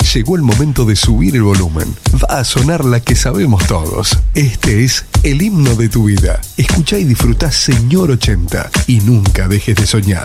Llegó el momento de subir el volumen. Va a sonar la que sabemos todos. Este es el himno de tu vida. Escuchá y disfrutá Señor 80 y nunca dejes de soñar.